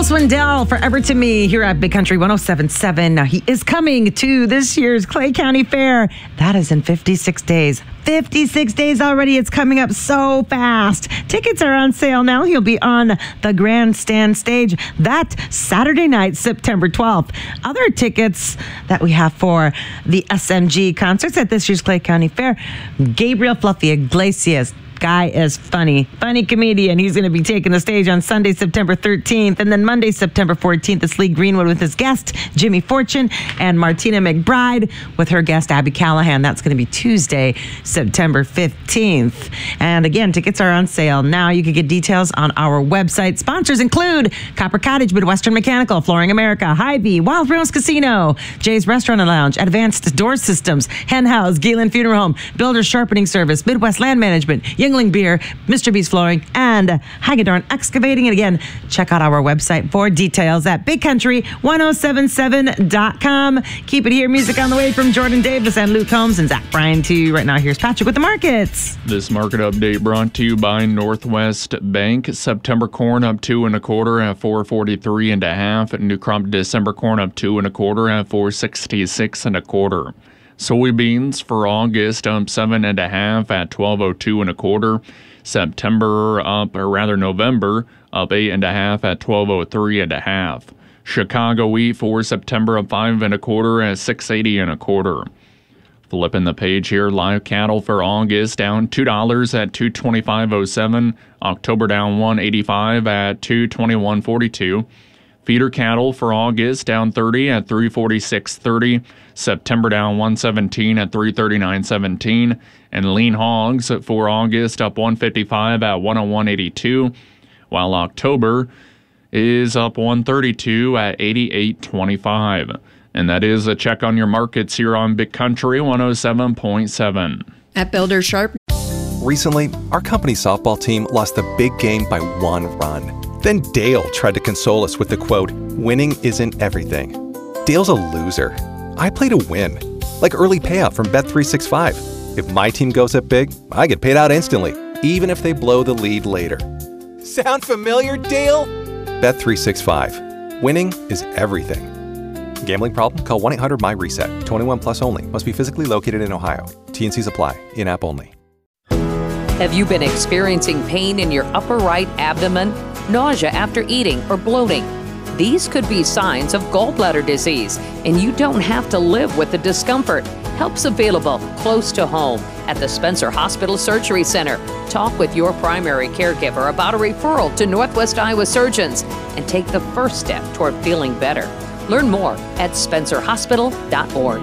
Swindell, Forever to Me, here at Big Country 107.7. Now, he is coming to this year's Clay County Fair. That is in 56 days. 56 days already. It's coming up so fast. Tickets are on sale now. He'll be on the grandstand stage that Saturday night, September 12th. Other tickets that we have for the SMG concerts at this year's Clay County Fair: Gabriel Fluffy Iglesias. Guy is funny comedian. He's going to be taking the stage on Sunday, September 13th. And then Monday, September 14th, it's Lee Greenwood with his guest, Jimmy Fortune, and Martina McBride with her guest, Abby Callahan. That's going to be Tuesday, September 15th. And again, tickets are on sale now. You can get details on our website. Sponsors include Copper Cottage, Midwestern Mechanical, Flooring America, Hy-Vee, Wild Rose Casino, Jay's Restaurant and Lounge, Advanced Door Systems, Hen House, Galen Funeral Home, Builders Sharpening Service, Midwest Land Management, Yingling Beer, Mr. B's Flooring, and Hagedorn Excavating. And again, check out our website for details at bigcountry1077.com. Keep it here. Music on the way from Jordan Davis and Luke Combs and Zach Bryan to you. Right now, here's Patrick with the markets. This market update brought to you by Northwest Bank. September corn up 2 1/4 at 4.43 1/2. New crop December corn up 2 1/4 at 4.66 1/4. Soybeans for August up 7 1/2 at 12.02 1/4. November up 8 1/2 at 12.03 1/2. Chicago wheat for September up 5 1/4 at 6.80 1/4. Flipping the page here, live cattle for August down $2 at 225.07. October down 1.85 at 221.42. Feeder cattle for August down 30 at 346.30. September down 117 at 339.17. And lean hogs for August up 155 at 101.82. While October is up 132 at 88.25. And that is a check on your markets here on Big Country 107.7. At Builder Sharp. Recently, our company's softball team lost the big game by 1 run. Then Dale tried to console us with the quote, "Winning isn't everything." Dale's a loser. I play to win, like early payout from Bet365. If my team goes up big, I get paid out instantly, even if they blow the lead later. Sound familiar, Dale? Bet365. Winning is everything. Gambling problem? Call 1-800-MY-RESET. 21 plus only. Must be physically located in Ohio. T&Cs apply. In-app only. Have you been experiencing pain in your upper right abdomen, nausea after eating, or bloating? These could be signs of gallbladder disease, and you don't have to live with the discomfort. Help's available close to home at the Spencer Hospital Surgery Center. Talk with your primary caregiver about a referral to Northwest Iowa surgeons and take the first step toward feeling better. Learn more at spencerhospital.org.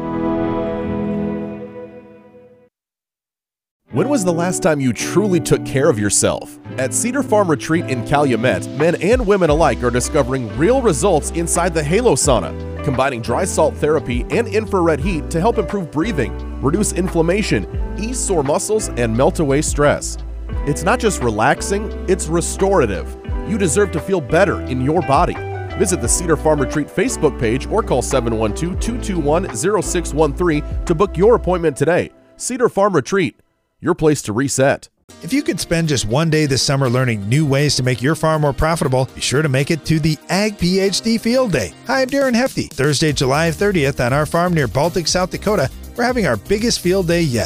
When was the last time you truly took care of yourself? At Cedar Farm Retreat in Calumet, men and women alike are discovering real results inside the Halo Sauna, combining dry salt therapy and infrared heat to help improve breathing, reduce inflammation, ease sore muscles, and melt away stress. It's not just relaxing, it's restorative. You deserve to feel better in your body. Visit the Cedar Farm Retreat Facebook page or call 712-221-0613 to book your appointment today. Cedar Farm Retreat, your place to reset. If you could spend just one day this summer learning new ways to make your farm more profitable, be sure to make it to the Ag PhD Field Day. Hi, I'm Darren Hefty. Thursday, July 30th on our farm near Baltic, South Dakota, we're having our biggest field day yet.